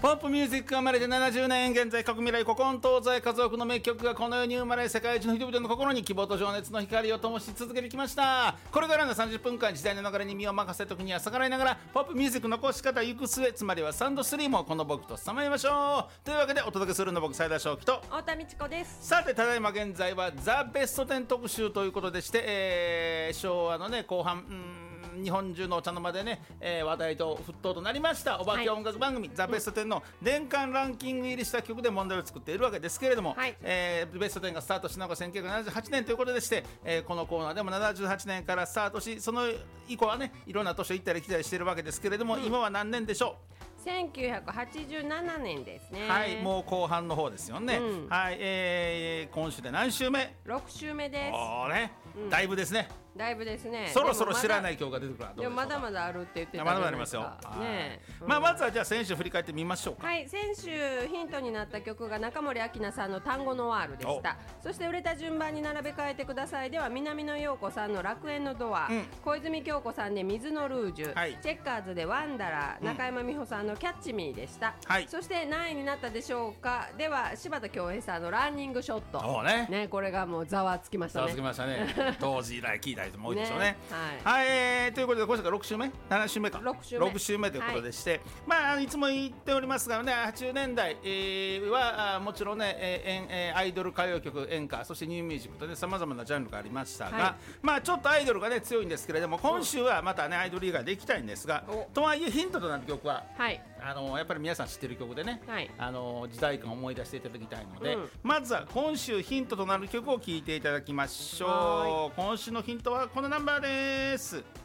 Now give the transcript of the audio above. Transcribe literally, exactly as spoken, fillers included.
ポップミュージックが生まれてななじゅうねん、現在各未来古今東西数多くの名曲がこの世に生まれ、世界中の人々の心に希望と情熱の光を灯し続けてきました。これからのさんじゅっぷんかん、時代の流れに身を任せ、時には逆らいながらポップミュージックの残し方、行く末、つまりはサンドスリームをこの僕とさまりましょう。というわけでお届けするの僕、斉田正樹と太田美智子です。 さて、ただいま現在はザ・ベストテン特集ということでして、えー、昭和のね後半、うーん日本中のお茶の間でね、えー、話題と沸騰となりましたお化け音楽番組、はい、ザ・ベストテンの年間ランキング入りした曲で問題を作っているわけですけれども、はい、えー、ベストテンがスタートしたのがせんきゅうひゃくななじゅうはちねんということでして、えー、このコーナーでもななじゅうはちねんからスタートし、その以降はねいろんな年を行ったり来たりしているわけですけれども、うん、今は何年でしょう。 せんきゅうひゃくはちじゅうななねんですね。 はい、もう後半の方ですよね、うん、はい、えー、今週で何週目？ ろく週目です。 おーね、うん、だいぶですね。 だいぶですね。 そろそろ知らない曲が出てくるな。 でもまだまだあるって言ってたじゃまだまないですか。 だありますよ。 ね、 うん、まあまずはじゃあ先週振り返ってみましょうか。 はい、先週ヒントになった曲が中森明菜さんの単語ノワールでした。そして売れた順番に並べ替えてくださいでは南野陽子さんの楽園のドア、うん、小泉京子さんで水のルージュ、はい、チェッカーズでワンダラー、うん、中山美穂さんのキャッチミーでした。はい、そして何位になったでしょうか。では柴田恭平さんのランニングショット、ねね、これがもうざわつきましたね。 ざわつきましたね当時以来聞いた人も多いでしょうね。 はい、 はい、えー、ということで今週がろく週目なな週目かろく週目ろく週目ということでして、はい、まあいつも言っておりますがね、はちじゅうねんだい、えー、はもちろんね、えーえー、アイドル歌謡曲、演歌、そしてニューミュージックとね様々なジャンルがありましたが、はい、まあちょっとアイドルがね強いんですけれども、今週はまたねアイドル以外でいきたいんですが、とはいえヒントとなる曲は、はい、あのやっぱり皆さん知ってる曲でね、はい、あの時代感を思い出していただきたいので、うん、まずは今週ヒントとなる曲を聴いていただきましょう。今週のヒントはこのナンバーです。